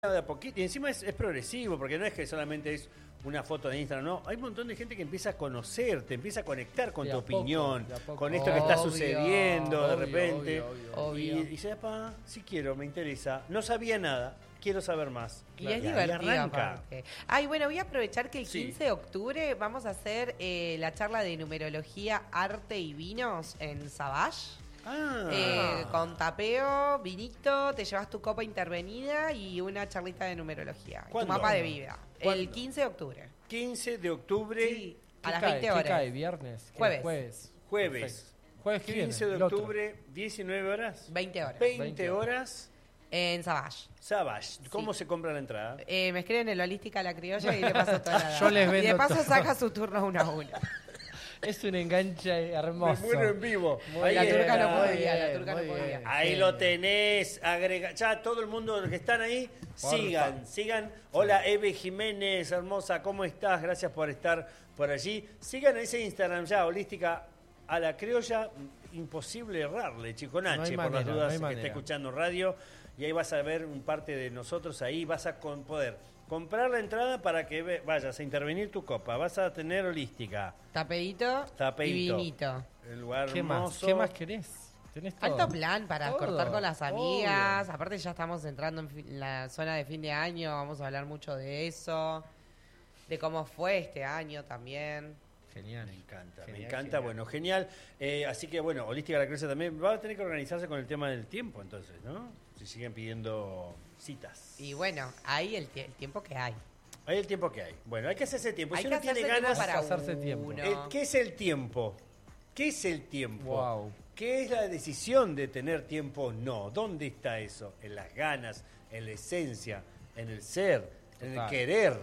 de a poquito, y encima es progresivo, porque no es que solamente es una foto de Instagram, no, hay un montón de gente que empieza a conocerte, empieza a conectar con tu opinión, con esto que está sucediendo de repente, obvio. y dice, pa, sí quiero, me interesa, no sabía nada, quiero saber más. Y es divertido aparte. Ay, bueno, voy a aprovechar que el 15 de octubre vamos a hacer la charla de numerología, arte y vinos en Savage. Con tapeo, vinito, te llevas tu copa intervenida y una charlita de numerología. Tu mapa de vida. ¿Cuándo? El 15 de octubre. 15 de octubre. Sí, a las 20 horas. ¿Qué cae? ¿Viernes? Jueves. Jueves que 15 de octubre, 19 horas. 20 horas. 20 horas. En Savage. Savage. ¿Cómo se compra la entrada? Me escriben en Holística La Criolla y le paso toda la Yo les vendo y de paso todo. saca su turno uno a uno. Es un enganche hermoso. Me muero en vivo. La turca no podía. Ahí lo tenés. Agrega. Ya todo el mundo que están ahí, sigan. Hola Eve Jiménez, hermosa, ¿cómo estás? Gracias por estar por allí. Sigan ese Instagram ya, Holística a la Criolla. Imposible errarle, Chico Nache, por las dudas que está escuchando radio. Y ahí vas a ver un parte de nosotros ahí. Vas a poder comprar la entrada para que vayas a intervenir tu copa. Vas a tener Holística. Tapeíto y vinito. El lugar hermoso. ¿Qué más querés? Tenés todo. Alto plan para cortar con las amigas. Obvio. Aparte ya estamos entrando en la zona de fin de año. Vamos a hablar mucho de eso. De cómo fue este año también. Genial. Me encanta. Genial. Bueno, genial. Así que, bueno, Holística La Criolla también va a tener que organizarse con el tema del tiempo, entonces, ¿no? Si siguen pidiendo citas. Y bueno, ahí el tiempo que hay. Hay el tiempo que hay. Bueno, hay que hacerse tiempo. Hay si uno tiene ganas para hacerse tiempo. ¿Qué es el tiempo? ¿Qué es el tiempo? Wow. ¿Qué es la decisión de tener tiempo o no? ¿Dónde está eso? En las ganas, en la esencia, en el ser, en el querer.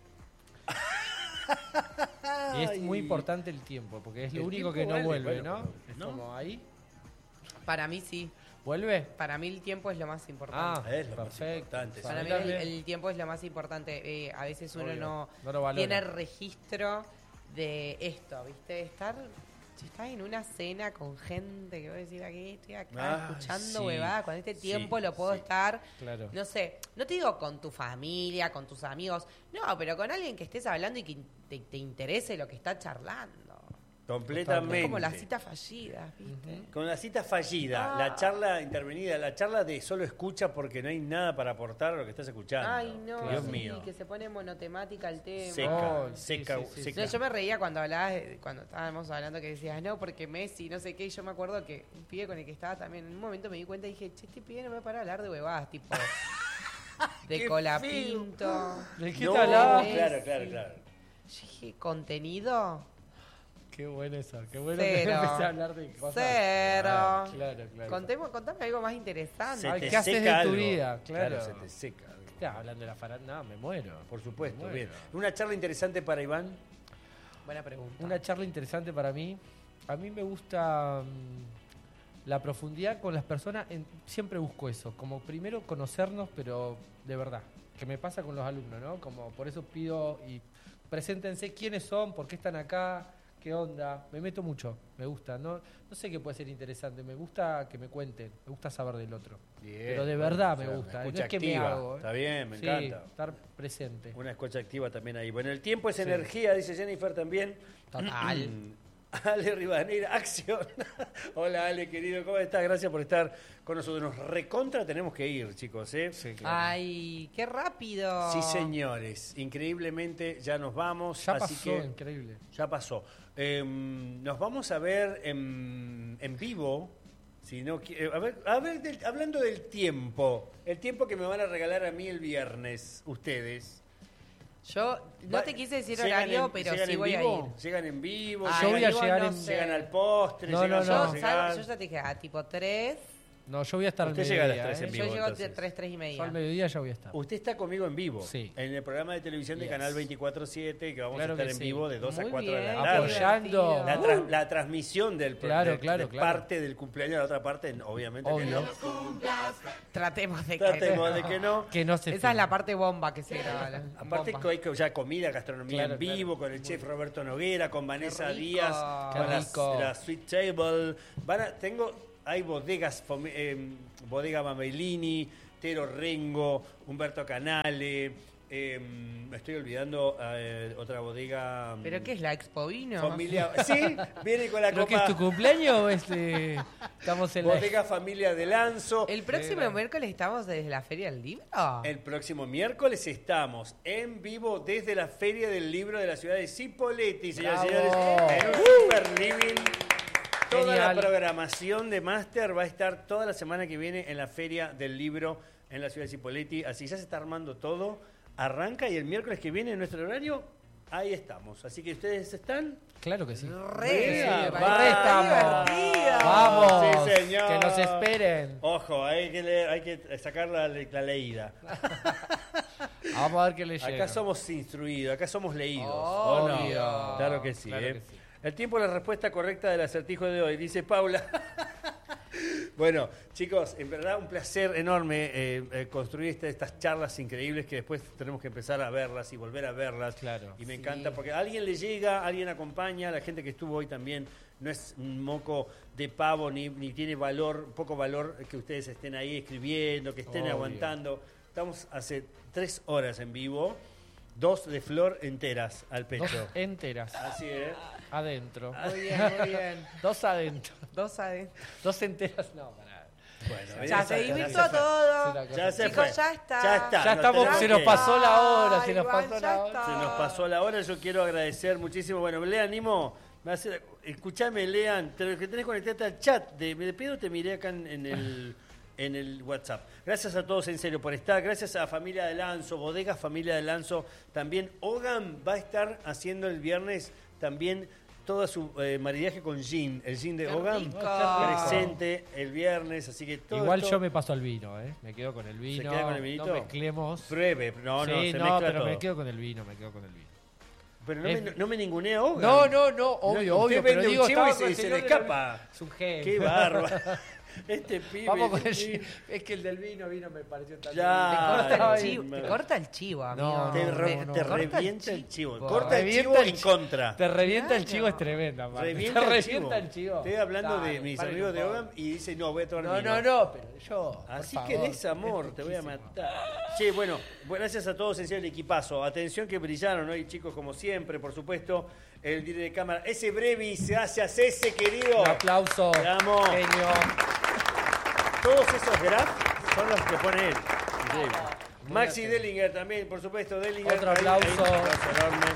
Y es muy importante el tiempo, porque es lo único que no vuelve, ¿no? Es como ahí. Para mí sí. ¿Vuelve? Para mí el tiempo es lo más importante. Es lo más importante. Para mí el tiempo es lo más importante. A veces uno no lo tiene registro de esto, ¿viste? Si estás en una cena con gente que voy a decir aquí, estoy acá escuchando huevadas, con este tiempo lo puedo estar, no sé, no te digo con tu familia, con tus amigos, no, pero con alguien que estés hablando y que te interese lo que está charlando. Completamente. Es como la cita fallida, ¿viste? Con la cita fallida, la charla intervenida, la charla de solo escucha porque no hay nada para aportar a lo que estás escuchando. Ay, no, Dios mío. Que se pone monotemática el tema. Seca. No, yo me reía cuando hablabas, cuando estábamos hablando que decías, no, porque Messi, no sé qué, y yo me acuerdo que un pibe con el que estaba también, en un momento me di cuenta y dije, che, este pibe no me va a parar a hablar de huevadas, tipo, de Colapinto. ¿De qué te hablabas? Claro. Yo dije, ¿contenido? Qué bueno eso, qué bueno Cero. que empecé a hablar de cosas. Cero. Claro. Contame algo más interesante. ¿Qué haces de tu vida? Claro, se te seca. ¿Qué estás hablando de la farándula? No, me muero. Por supuesto, bien. ¿Una charla interesante para Iván? Buena pregunta. Una charla interesante para mí. A mí me gusta la profundidad con las personas. Siempre busco eso. Como primero conocernos, pero de verdad. Que me pasa con los alumnos, ¿no? Como por eso pido y preséntense quiénes son, por qué están acá. ¿Qué onda? Me meto mucho, me gusta. No sé qué puede ser interesante, me gusta que me cuenten, me gusta saber del otro. Bien, pero de verdad me gusta. Una escucha no es que activa. me hago. Está bien, me encanta. Estar presente. Una escucha activa también ahí. Bueno, el tiempo es energía, dice Jennifer también. Total. Ale Rivadeneira, acción. Hola Ale, querido, ¿cómo estás? Gracias por estar con nosotros. Nos recontra tenemos que ir, chicos, ¿eh? Sí, claro. Ay, qué rápido. Sí, señores. Increíblemente ya nos vamos. Ya así pasó, que increíble. Ya pasó. Nos vamos a ver en vivo. Si no, hablando del tiempo. El tiempo que me van a regalar a mí el viernes, ustedes. Yo no te quise decir horario, pero sí voy a ir. Llegan en vivo, yo voy a llegar llegan al postre, No. Yo ya te dije, tipo 3. No, yo voy a estar al Usted mediodía. llega a las 3 en vivo. Yo llego entonces. 3 y media. Yo al mediodía ya voy a estar. Usted está conmigo en vivo. Sí. En el programa de televisión de Canal 24/7, que vamos a estar en vivo de 2 a Muy 4 de la bien. tarde. Apoyando. La transmisión del Claro. parte del cumpleaños, la otra parte, obviamente. Obvio. Que no. Tratemos de que no. Que no se Esa es la parte bomba que se graba. Aparte que hay ya comida, gastronomía en vivo, con el chef Roberto Noguera, con Vanessa Díaz, con la Sweet Table. Hay bodegas, Bodega Mamellini, Entero, Rengo, Humberto Canale. Me estoy olvidando otra bodega. ¿Pero qué es la Expo Vino? Familia, sí, viene con la ¿Pero copa. qué es tu cumpleaños o estamos en Bodega Familia de Lanzo. ¿El próximo miércoles estamos desde la Feria del Libro? El próximo miércoles estamos en vivo desde la Feria del Libro de la ciudad de Cipolletti, señoras y señores, en un super living. Toda la programación de Máster va a estar toda la semana que viene en la Feria del Libro en la ciudad de Cipolletti. Así ya se está armando todo. Arranca y el miércoles que viene en nuestro horario, ahí estamos. Así que ustedes están. Claro que sí. Estamos. Vamos. Sí, señor. Que nos esperen. Ojo, hay que sacar la leída. Vamos a ver qué le llega. Acá somos instruidos, acá somos leídos. Obvio. ¿O no? Claro que sí. Claro que sí. El tiempo es la respuesta correcta del acertijo de hoy, dice Paula. Bueno, chicos, en verdad un placer enorme construir estas charlas increíbles que después tenemos que empezar a verlas y volver a verlas. Claro. Y me encanta porque a alguien le llega, alguien acompaña, la gente que estuvo hoy también no es un moco de pavo ni tiene poco valor que ustedes estén ahí escribiendo, que estén aguantando. Estamos hace 3 horas en vivo, 2 de Flor enteras al pecho. 2 enteras. Así es. Adentro. Muy bien, muy bien. 2 adentro. 2 adentro. 2 enteras, no, para. Bueno, Ya se divirtió todo. Ya se Chicos, fue. ya está. Ya estamos, tenemos se nos que- pasó la hora, se Ay, nos igual pasó ya la hora. está. Se nos pasó la hora, yo quiero agradecer muchísimo. Bueno, le animo, escuchame, Lean, te que tenés conectado al chat, de pedo te miré acá en el WhatsApp. Gracias a todos en serio por estar, gracias a Familia de Lanzo, Bodegas Familia de Lanzo, también Hogan va a estar haciendo el viernes también todo su maridaje con gin, el gin de ¡Qué Hogan rico! presente el viernes, así que todo Igual esto- yo me paso al vino, me quedo con el vino. ¿Se queda con el vinito? No mezclemos. Pruebe, no, Sí, se mezcla pero todo. me quedo con el vino, Pero Es- no me ningunea Hogan. No, obvio, Usted obvio, vende pero un digo, chivo estaba y con se el le señor de la- escapa. Es un genio. Qué bárbaro. Este pibe. Vamos con el sí. es que el del vino me pareció tan Ya. Te corta Ay, el chivo, me- te corta el chivo, amigo. No, Te, no, re- no, te no. revienta el chivo. chivo. Corta el Revienta chivo el en chivo. contra. Te revienta el Claro. chivo es tremenda, Martín. Revienta Te el revienta chivo. el chivo. Estoy hablando de Dale, mis paren amigos un de poco. Hogan y dice, no, voy a tomar No, vino. pero yo. Así por querés, favor, amor, es te voy a riquísimo. matar. Che, bueno, gracias a todos en serio el equipazo. Atención que brillaron hoy, chicos, como siempre, por supuesto. El director de cámara, ese Brevis, gracias, ese querido. Un aplauso. Te amo. Genio. Todos esos graphs son los que pone él. Increíble. Maxi Dellinger también, por supuesto, Dellinger. Otro aplauso. Enorme.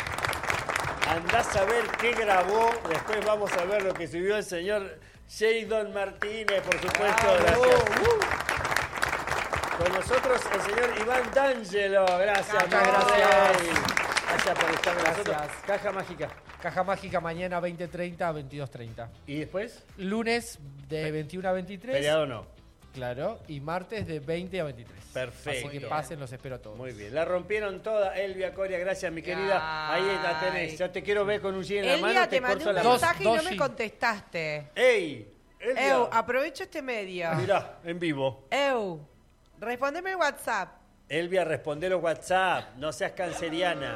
Andás a ver qué grabó. Después vamos a ver lo que subió el señor Jadon Martínez, por supuesto. Bravo. Gracias. Con nosotros el señor Iván D'Angelo. Gracias, Muchas Manuel. gracias. Gracias por estar con nosotros. Gracias. Caja mágica. Caja mágica mañana 20:30 a 22:30. ¿Y después? Lunes de 21 a 23. Feriado no. Claro. Y martes de 20 a 23. Perfecto. Así que pasen, los espero a todos. Muy bien, la rompieron toda, Elvia Coria, gracias mi querida. Ahí la tenés, ya te quiero ver con un gin en la mano, Elvia, te te mandé corto un la Dos- mensaje y no dos me gin. contestaste. ¡Ey! Elvia, Aprovecho este medio. mirá, en vivo. Respondeme el WhatsApp. Elvia, responde los WhatsApp, no seas canceriana.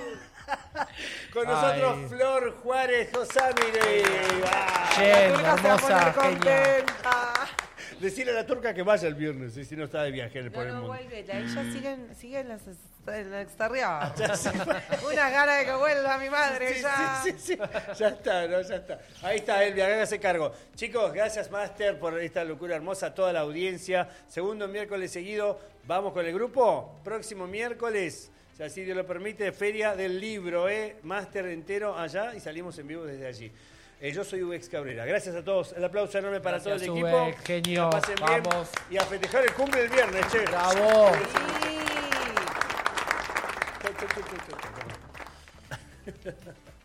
Con nosotros Ay. Flor Juárez Josamire. Che, La turca se va a hermosa, poner genia. contenta. Decirle a la turca que vaya el viernes, si no está de viaje por el No, mundo. vuelve. Ellas siguen en el exterior. Una gana de que vuelva mi madre Sí, ya. sí. Ya está, ¿no? Ya está. Ahí está, Elvia, hágase cargo. Chicos, gracias, Master, por esta locura hermosa, toda la audiencia. Segundo miércoles seguido, vamos con el grupo. Próximo miércoles, si así Dios lo permite, Feria del Libro, Master entero allá y salimos en vivo desde allí. Yo soy Ubex Cabrera. Gracias a todos. El aplauso enorme para Gracias, todo el equipo. Ubex, genio. Que pasen bien. Vamos. Y a festejar el cumple del viernes, che. ¡Bravo! Sí. Chau, chau, chau, chau, chau.